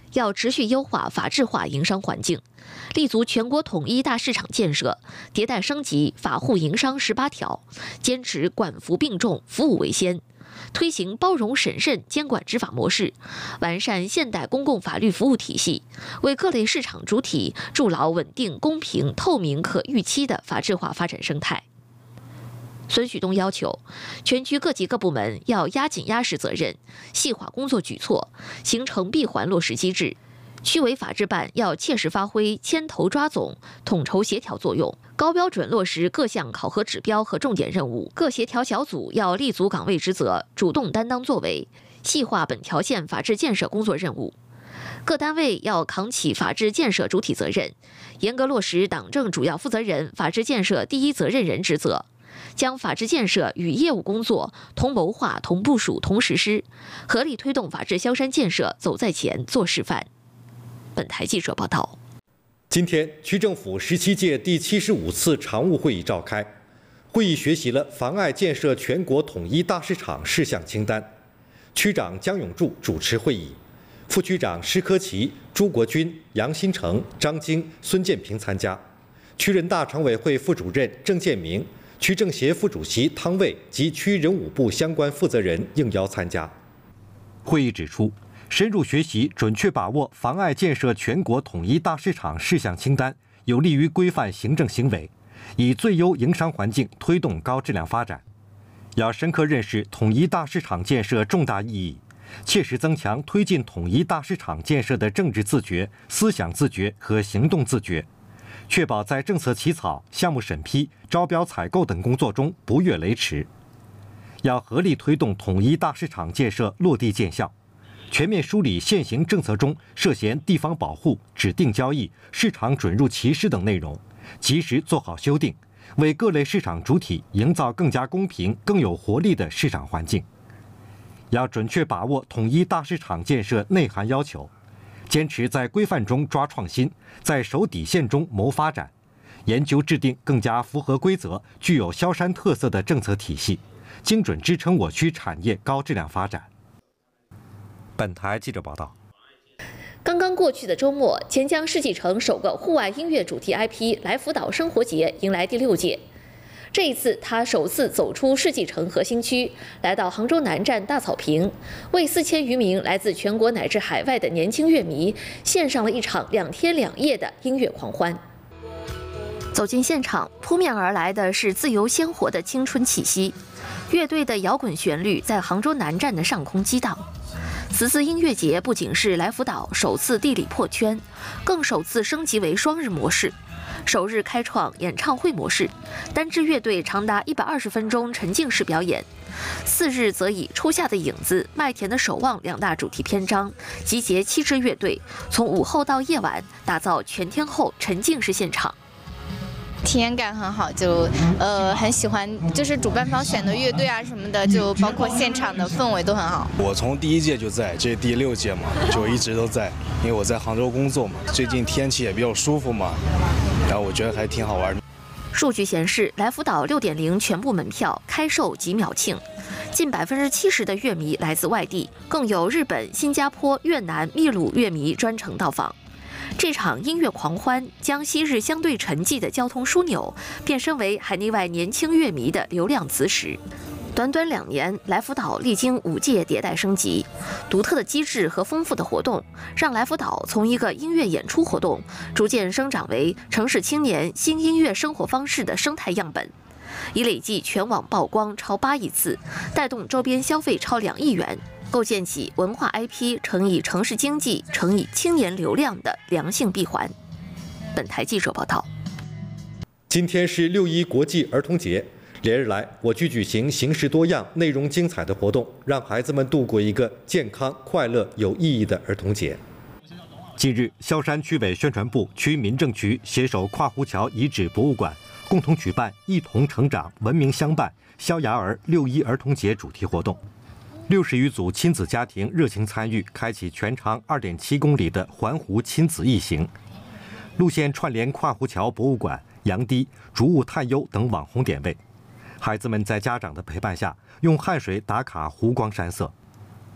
要持续优化法治化营商环境，立足全国统一大市场建设，迭代升级法护营商18条，坚持管服并重、服务为先，推行包容审慎监管执法模式，完善现代公共法律服务体系，为各类市场主体筑牢稳定、公平、透明、可预期的法治化发展生态。孙旭东要求，全区各级各部门要压紧压实责任，细化工作举措，形成闭环落实机制。区委法制办要切实发挥牵头抓总、统筹协调作用，高标准落实各项考核指标和重点任务。各协调小组要立足岗位职责，主动担当作为，细化本条线法治建设工作任务。各单位要扛起法治建设主体责任，严格落实党政主要负责人法治建设第一责任人职责。将法治建设与业务工作同谋划、同部署、同实施，合力推动法治萧山建设走在前、做示范。本台记者报道。 今天，区政府17届第75次常务会议召开，会议学习了妨碍建设全国统一大市场事项清单。区长姜永柱主持会议，副区长施科奇、朱国军、杨新成、张晶、孙建平参加。区人大常委会副主任郑建明、区政协副主席汤卫及区人武部相关负责人应邀参加。 会议指出，深入学习、准确把握妨碍建设全国统一大市场事项清单，有利于规范行政行为，以最优营商环境推动高质量发展。要深刻认识统一大市场建设重大意义，切实增强推进统一大市场建设的政治自觉、思想自觉和行动自觉。确保在政策起草、项目审批、招标采购等工作中不越雷池。要合力推动统一大市场建设落地见效，全面梳理现行政策中涉嫌地方保护、指定交易、市场准入歧视等内容，及时做好修订，为各类市场主体营造更加公平、更有活力的市场环境。要准确把握统一大市场建设内涵要求，坚持在规范中抓创新，在守底线中谋发展，研究制定更加符合规则、具有萧山特色的政策体系，精准支撑我区产业高质量发展。本台记者报道。 刚刚过去的周末，钱江世纪城首个户外音乐主题 IP 来福岛生活节迎来第6届。这一次，他首次走出世纪城核心区，来到杭州南站大草坪，为4000余名来自全国乃至海外的年轻乐迷献上了一场2天2夜的音乐狂欢。走进现场，扑面而来的是自由鲜活的青春气息，乐队的摇滚旋律在杭州南站的上空激荡。此次音乐节不仅是来福岛首次地理破圈，更首次升级为双日模式。首日开创演唱会模式，单支乐队长达120分钟沉浸式表演；4日则以初夏的影子、麦田的守望2大主题篇章，集结7支乐队，从午后到夜晚，打造全天候沉浸式现场。 体验感很好，就很喜欢，就是主办方选的乐队啊什么的，就包括现场的氛围都很好。 我从第1届就在，这是第6届嘛，就一直都在，因为我在杭州工作嘛，最近天气也比较舒服嘛，然后我觉得还挺好玩的。 数据显示，来福岛6.0全部门票开售即秒罄，近70%的乐迷来自外地，更有日本、新加坡、越南、秘鲁乐迷专程到访。这场音乐狂欢将昔日相对沉寂的交通枢纽变身为海内外年轻乐迷的流量磁石。短短2年，来福岛历经5届迭代升级，独特的机制和丰富的活动，让来福岛从一个音乐演出活动逐渐生长为城市青年新音乐生活方式的生态样本，已累计全网曝光超8亿次，带动周边消费超2亿元。构建起文化 IP 乘以城市经济乘以青年流量的良性闭环。本台记者报道。 今天是6·1国际儿童节，连日来，我区举行形式多样、内容精彩的活动，让孩子们度过一个健康、快乐、有意义的儿童节。 近日，萧山区委宣传部、区民政局携手跨湖桥遗址博物馆，共同举办“一同成长，文明相伴”萧牙儿6·1儿童节主题活动。60余组亲子家庭热情参与，开启全长2.7公里的环湖亲子一行。路线串联跨湖桥博物馆、杨堤、竹雾探幽等网红点位。孩子们在家长的陪伴下，用汗水打卡湖光山色。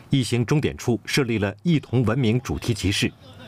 一行终点处设立了一同文明主题集市，